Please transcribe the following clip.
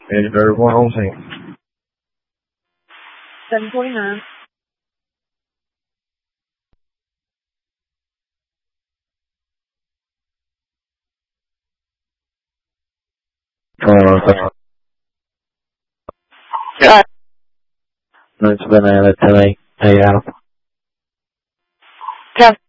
Is there 105? 1049. Yeah. It's banana today. Hey, Adam. Yes.